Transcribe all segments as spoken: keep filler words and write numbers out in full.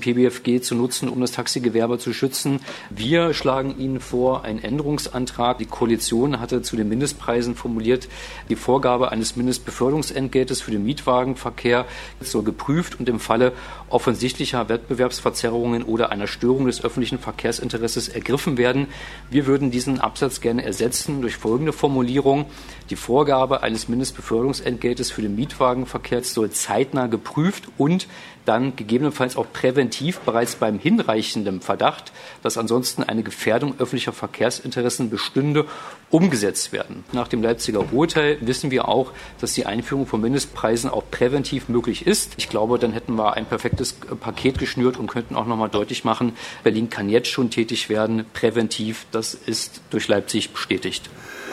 P B F G zu nutzen, um das Taxigewerbe zu schützen. Wir schlagen Ihnen vor, einen Änderungsantrag. Die Koalition hatte zu den Mindestpreisen formuliert, die Vorgabe eines Mindestbeförderungsentgeltes für den Mietwagenverkehr soll geprüft und im Falle offensichtlicher Wettbewerbsverzerrungen oder einer Störung des öffentlichen Verkehrsinteresses ergriffen werden. Wir würden diesen Absatz gerne ersetzen durch folgende Formulierung. Die Vorgabe eines Mindestbeförderungsentgeltes für den Mietwagenverkehr soll zeitnah geprüft und dann gegebenenfalls auch präventiv bereits beim hinreichenden Verdacht, dass ansonsten eine Gefährdung öffentlicher Verkehrsinteressen bestünde, umgesetzt werden. Nach dem Leipziger Urteil wissen wir auch, dass die Einführung von Mindestpreisen auch präventiv möglich ist. Ich glaube, dann hätten wir ein perfektes Paket geschnürt und könnten auch nochmal deutlich machen, Berlin kann jetzt schon tätig werden, präventiv, das ist durch Leipzig bestätigt.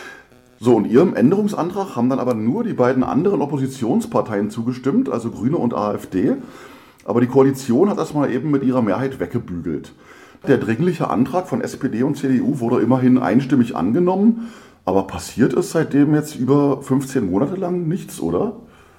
So, und Ihrem Änderungsantrag haben dann aber nur die beiden anderen Oppositionsparteien zugestimmt, also Grüne und AfD. Aber die Koalition hat das mal eben mit ihrer Mehrheit weggebügelt. Der dringliche Antrag von S P D und C D U wurde immerhin einstimmig angenommen. Aber passiert ist seitdem jetzt über fünfzehn Monate lang nichts, oder?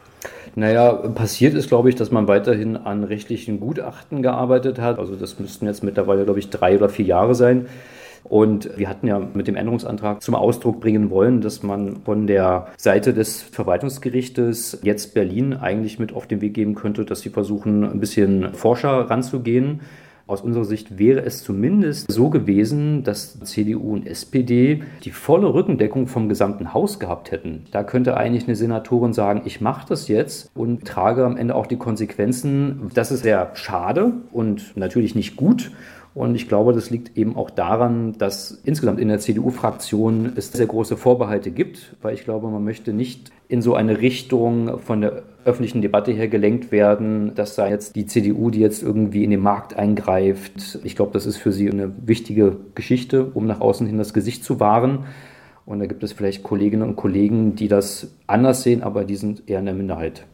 Naja, passiert ist, glaube ich, dass man weiterhin an rechtlichen Gutachten gearbeitet hat. Also das müssten jetzt mittlerweile, glaube ich, drei oder vier Jahre sein. Und wir hatten ja mit dem Änderungsantrag zum Ausdruck bringen wollen, dass man von der Seite des Verwaltungsgerichtes jetzt Berlin eigentlich mit auf den Weg geben könnte, dass sie versuchen, ein bisschen forscher ranzugehen. Aus unserer Sicht wäre es zumindest so gewesen, dass C D U und S P D die volle Rückendeckung vom gesamten Haus gehabt hätten. Da könnte eigentlich eine Senatorin sagen, ich mache das jetzt und trage am Ende auch die Konsequenzen. Das ist sehr schade und natürlich nicht gut. Und ich glaube, das liegt eben auch daran, dass insgesamt in der C D U-Fraktion es sehr große Vorbehalte gibt, weil ich glaube, man möchte nicht in so eine Richtung von der öffentlichen Debatte her gelenkt werden, dass da jetzt die C D U, die jetzt irgendwie in den Markt eingreift. Ich glaube, das ist für sie eine wichtige Geschichte, um nach außen hin das Gesicht zu wahren. Und da gibt es vielleicht Kolleginnen und Kollegen, die das anders sehen, aber die sind eher in der Minderheit.